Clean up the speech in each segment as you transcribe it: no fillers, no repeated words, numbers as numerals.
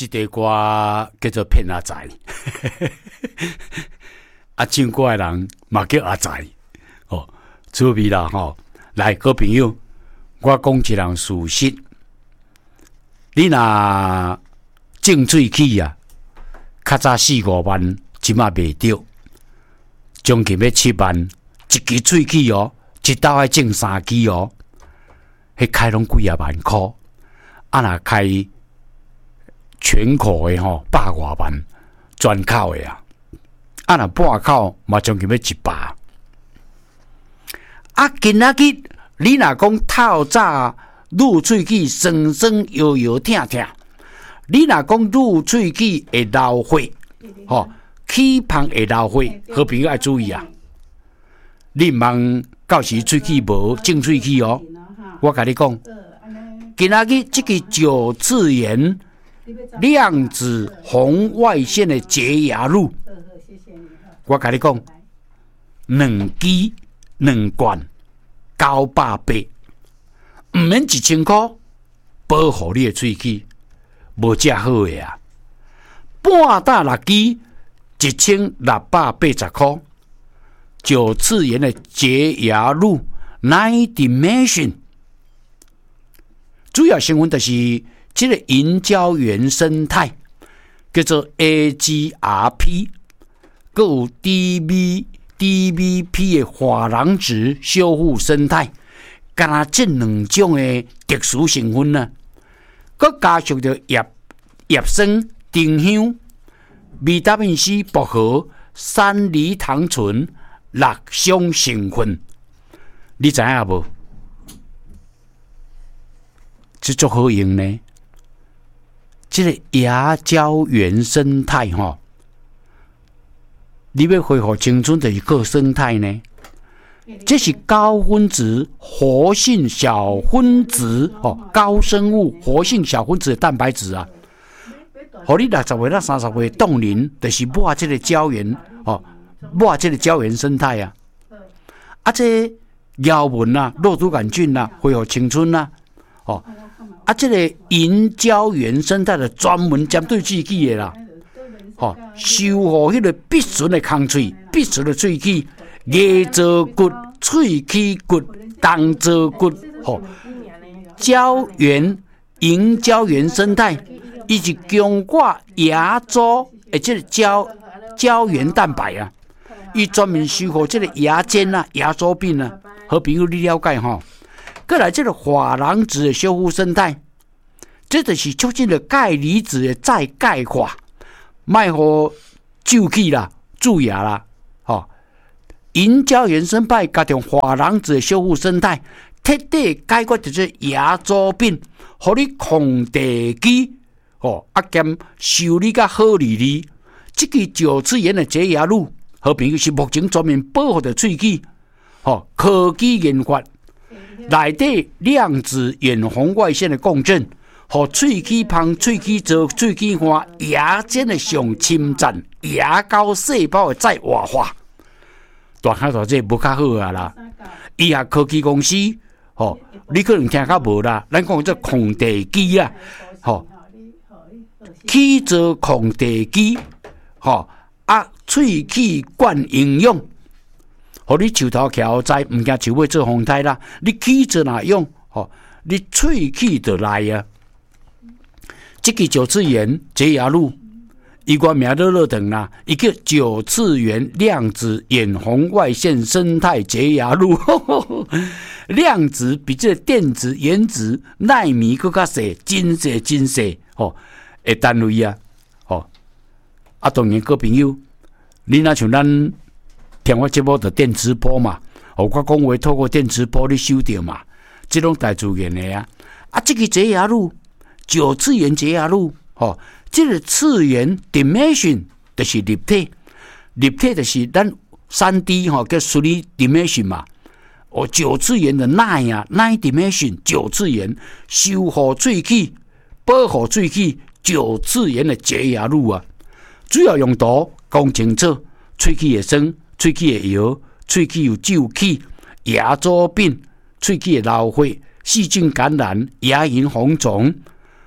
这个歌叫做骗阿仔，唱歌的人嘛叫阿仔，趣味啦吼！来，各位朋友，我讲一人事实，你若种水起啊，较早4-5万，即马卖着，将近要7万，一支水起一斗要种3支迄开拢几啊万块，若开全口的100多万，全口的若半口嘛将近要100。今仔日你若讲透早入喙齿酸酸摇摇疼疼，你若讲入喙齿会流血，起芳会流血，好朋友要注意啊！你毋通到时喙齿无种喙齿我甲你讲，今仔日这个9次元量子红外线的洁牙露，我甲你讲，2支2罐980，毋免1000块，保护你的喙齿，无遮好的啊！半打6支1680块，9次元的洁牙露 Nine Dimension， 主要成分就是这个银胶原生态，叫做 AGRP， 还有 DBP 的珐琅质修复生态，干那这2种的特殊成分呢，佮加上着叶酸、丁香、维他命 C、薄荷、山梨糖醇6种成分，你知影无？这足好用呢！这个牙胶原生态你要恢复青春就是靠生态呢。这是高分子活性小分子高生物活性小分子的蛋白质啊，互你60岁到30岁冻龄，就是抹这个胶原抹这个胶原生态啊。这腰纹啊、肉毒杆菌啊、恢复青春啊，这个银胶原生态的专门针对喙齿的啦，修复迄个必纯的空喙、必纯的喙齿、牙槽骨、喙齿骨、动槽骨，银胶原生态，以及强化牙周的这个胶原蛋白啊，伊专门修复这个牙尖啊、牙周病啊，好朋友你了解再来这个珐琅质的修复生态，这就是促进了钙离子的再钙化，卖互蛀齿啦、蛀牙啦，银胶原生态加上珐琅质的修复生态，彻底解决这牙周病，互你控地基兼修理甲好利利。这个9次元的洁牙露，好朋友是目前专门保护的喙齿，科技研发。内底量子远红外线的共振，和喙齿芳、喙齿糟、喙齿花、牙尖的上侵占、牙膏细胞的再活化，大汉大这无较好啊啦！以下科技公司，你可能听较无啦。咱讲这控地机啊，起做控地机，喙齿灌营养。互你树头徛在，毋惊树尾做风台啦。你起做哪用？你喙齿就来啊！这个9次元洁牙露，伊个名乐长啦，伊叫9次元量子远红外线生态洁牙露。量子比这个电子、原子、纳米更较细，真细的单位啊！当然，各朋友，你若像咱。听我节目的电磁波嘛，我讲话透过电磁波你收到嘛，这种大自然的啊。这个洁牙露，9次元洁牙露，这个次元 dimension 就是立体，立体就是咱3D 叫 3 dimension 嘛。9次元的 9 dimension 9次元修复喙齿、保护喙齿，9次元的洁牙露啊，主要用途讲清楚，喙齿会酸。喙齿会摇，喙齿有蛀齿、牙周病、喙齿会流血、细菌感染、牙龈红肿，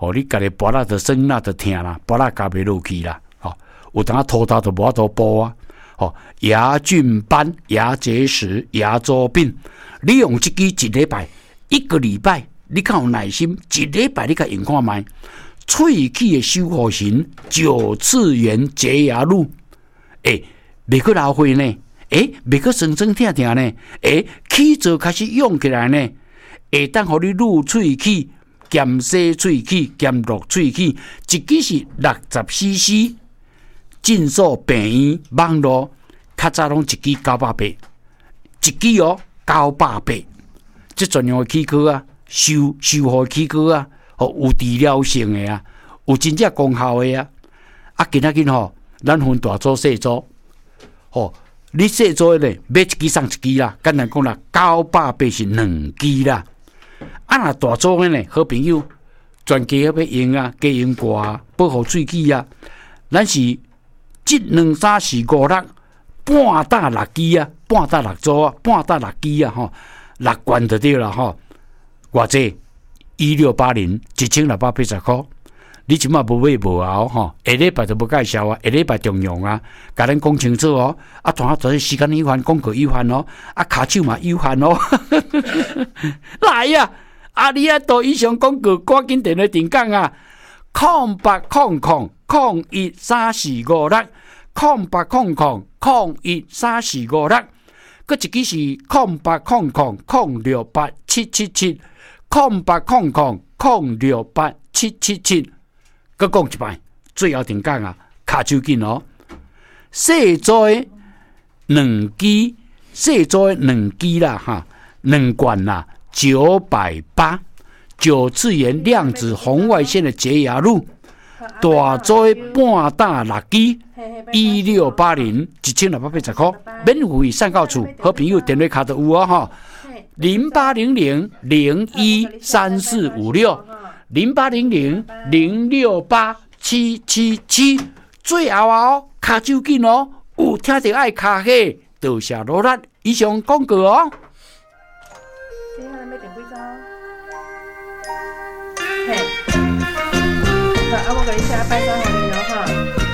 你家己脖仔的酸啦，就疼啦，脖仔加袂落去啦，有当土豆就无法度补啊，牙菌斑、牙结石、牙周病，你用这支一礼拜、1个礼拜，你较有耐心，一礼拜你甲用看卖，喙齿的修复型9次元洁牙露，袂去老血呢，袂去酸酸疼疼呢，齿槽开始用起来呢，会当互你入喙齿、减洗喙齿、减落喙齿，一支是60cc。诊所、病院、网络，较早拢一支980，一支980，这专用的齿膏啊，修复齿膏啊，有治疗性的啊，有真正功效的啊。今仔日咱分大组细组，你细组的呢，买一支送一支啦。简单讲啦，980是2支啦。若大组的呢，好朋友全家要用啊，加用过啊，保护喙齿啊，咱是。这2、3、4、5、6，半打6支啊，半打6组啊，半打6支啊，6罐就对了偌济1680，1680块。你即马无买无后下礼拜就无介绍啊，下礼拜重用啊，甲咱讲清楚哦。同学时间有限，广告有限哦，卡手嘛有限哦。来呀，你都以上广告，赶紧电话订讲啊！0800013456，0800013456，搁一支是0800068777，0800068777，搁讲一摆，最后定讲啊，卡手紧哦，细组的2支，细组的2支啦2罐啦，980，9次元量子红外线的洁牙露。大组的半打6支，1680，1680块，免费送到厝。好朋友电话卡就有哦，0800013456，0800068777，最后卡手紧哦，有听到爱卡下，多谢罗力。以上广告哦。 我给你写拜托给你了哈。